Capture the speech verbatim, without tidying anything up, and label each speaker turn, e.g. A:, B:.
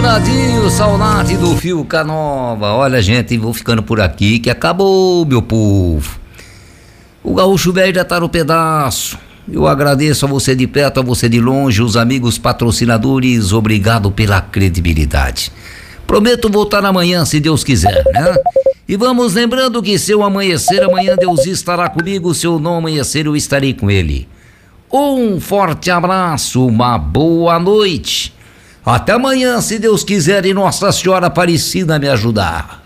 A: Douradinho, saudade do Fio Canova. Olha, gente, vou ficando por aqui que acabou, meu povo. O gaúcho velho já tá no pedaço. Eu agradeço a você de perto, a você de longe, os amigos patrocinadores, obrigado pela credibilidade. Prometo voltar amanhã, se Deus quiser, né? E vamos lembrando que se eu amanhecer, amanhã Deus estará comigo, se eu não amanhecer, eu estarei com ele. Um forte abraço, uma boa noite. Até amanhã, se Deus quiser e Nossa Senhora Aparecida me ajudar.